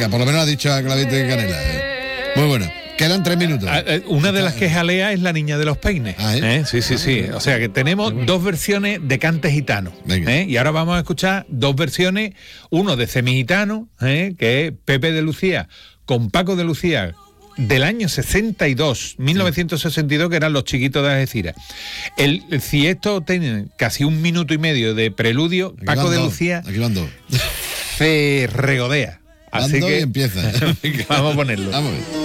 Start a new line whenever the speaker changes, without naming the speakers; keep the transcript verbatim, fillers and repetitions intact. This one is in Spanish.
Venga, por lo menos ha dicho a clavito y canela. ¿eh? Muy bueno. Quedan tres minutos.
Una de las que jalea es la niña de los peines.
Ah, ¿eh?
¿eh? Sí, sí, sí. O sea que tenemos bueno. dos versiones de cante gitano. ¿eh? Y ahora vamos a escuchar dos versiones. Uno de semigitano, ¿eh? que es Pepe de Lucía con Paco de Lucía, del año sesenta y dos, mil novecientos sesenta y dos, que eran Los Chiquitos de Algeciras. El, si esto tiene casi un minuto y medio de preludio, aquí Paco de dos, Lucía se regodea. Así que
empieza.
vamos a ponerlo.
Vamos a ver.